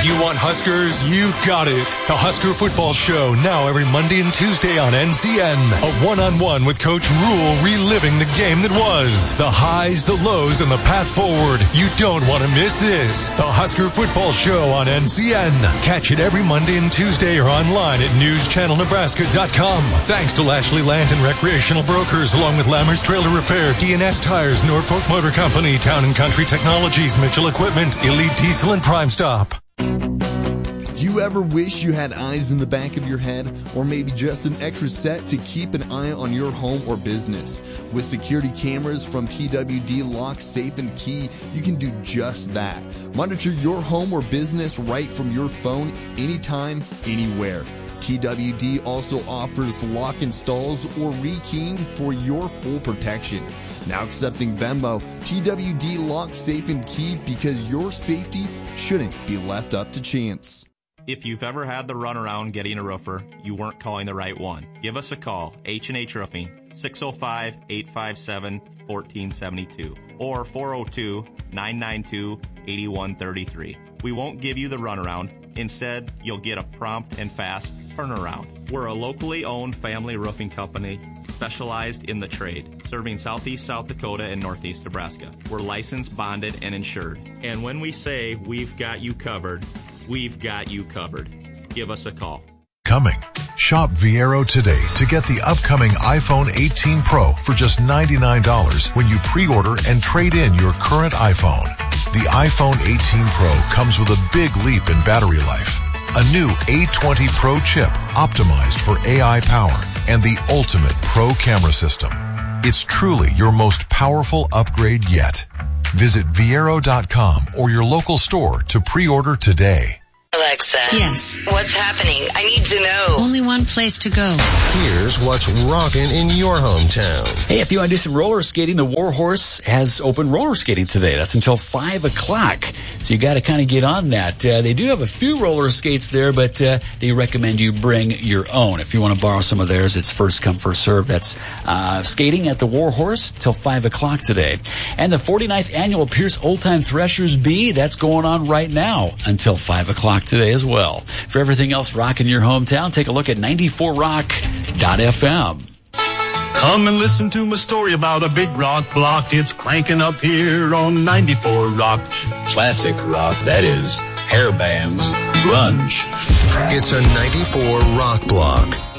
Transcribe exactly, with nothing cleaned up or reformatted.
You want Huskers? You got it. The Husker Football Show, now every Monday and Tuesday on N C N. A one-on-one with Coach Rule, reliving the game that was. The highs, the lows, and the path forward. You don't want to miss this. The Husker Football Show on N C N. Catch it every Monday and Tuesday or online at news channel nebraska dot com. Thanks to Lashley Land and Recreational Brokers, along with Lammers Trailer Repair, D and S Tires, Norfolk Motor Company, Town and Country Technologies, Mitchell Equipment, Elite Diesel, and Prime Stop. Do you ever wish you had eyes in the back of your head, or maybe just an extra set to keep an eye on your home or business? With security cameras from T W D Lock, Safe and Key, you can do just that. Monitor your home or business right from your phone, anytime, anywhere. T W D also offers lock installs or rekeying for your full protection. Now accepting Venmo, T W D Lock, Safe and Key, because your safety shouldn't be left up to chance. If you've ever had the runaround getting a roofer, you weren't calling the right one. Give us a call, H and H Roofing, six oh five, eight five seven, one four seven two or four oh two, nine nine two, eight one three three. We won't give you the runaround. Instead, you'll get a prompt and fast turnaround. We're a locally owned family roofing company specialized in the trade, serving southeast South Dakota and northeast Nebraska. We're licensed, bonded, and insured. And when we say we've got you covered, we've got you covered. Give us a call. Coming. Shop Viero today to get the upcoming iPhone eighteen Pro for just ninety-nine dollars when you pre-order and trade in your current iPhone. The iPhone eighteen Pro comes with a big leap in battery life. A new A twenty Pro chip optimized for A I power and the ultimate Pro camera system. It's truly your most powerful upgrade yet. Visit Viero dot com or your local store to pre-order today. Alexa. Yes. What's happening? I need to know. Only one place to go. Here's what's rocking in your hometown. Hey, if you want to do some roller skating, the Warhorse has open roller skating today. That's until five o'clock. So you got to kind of get on that. Uh, they do have a few roller skates there, but uh, they recommend you bring your own. If you want to borrow some of theirs, it's first come, first serve. That's uh, skating at the Warhorse till five o'clock today. And the forty-ninth annual Pierce Old Time Threshers Bee, that's going on right now until five o'clock today as well. For everything else rocking your hometown, take a look at ninety-four rock dot f m. Come and listen to my story about a big rock block. It's cranking up here on ninety-four Rock. Classic rock, that is. Hair bands, grunge. It's a ninety-four Rock Block.